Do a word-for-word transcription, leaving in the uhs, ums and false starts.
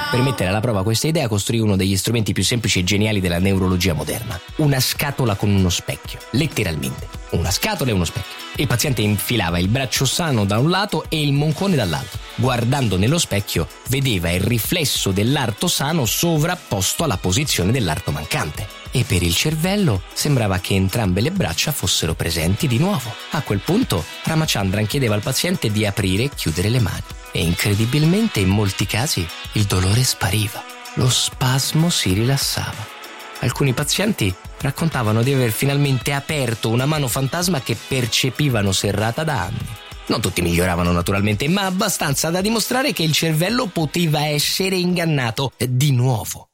Per mettere alla prova questa idea costruì uno degli strumenti più semplici e geniali della neurologia moderna. Una scatola con uno specchio, letteralmente. Una scatola e uno specchio. Il paziente infilava il braccio sano da un lato e il moncone dall'altro. Guardando nello specchio, vedeva il riflesso dell'arto sano sovrapposto alla posizione dell'arto mancante. E per il cervello sembrava che entrambe le braccia fossero presenti di nuovo. A quel punto Ramachandran chiedeva al paziente di aprire e chiudere le mani. E incredibilmente in molti casi il dolore spariva. Lo spasmo si rilassava. Alcuni pazienti raccontavano di aver finalmente aperto una mano fantasma che percepivano serrata da anni. Non tutti miglioravano naturalmente, ma abbastanza da dimostrare che il cervello poteva essere ingannato di nuovo.